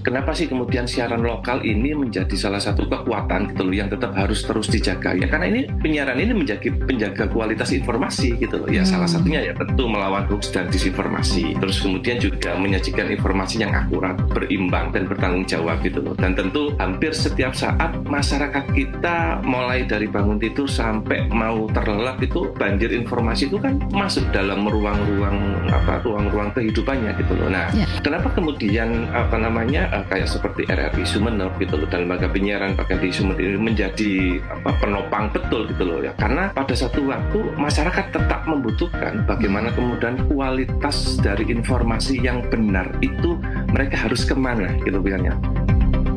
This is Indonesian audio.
kenapa sih kemudian siaran lokal ini menjadi salah satu kekuatan gitu loh yang tetap harus terus dijaga ya, karena ini penyiaran ini menjadi penjaga kualitas informasi gitu loh ya. Salah satunya ya tentu melawan hoax dan disinformasi, terus kemudian juga menyajikan informasi yang akurat, berimbang dan bertanggung jawab gitu loh. Dan tentu hampir setiap saat masyarakat kita mulai dari bangun tidur sampai mau terlelap itu banjir informasi itu kan masuk dalam ruang-ruang kehidupannya gitu loh. Nah, kenapa kemudian kayak seperti RRI Sumeneb gitu loh, dan lembaga penyiaran bahkan di Sumeneb ini menjadi penopang betul gitu loh ya, karena pada satu waktu masyarakat tetap membutuhkan bagaimana kemudian kualitas dari informasi yang benar itu mereka harus kemana gitu bilangnya.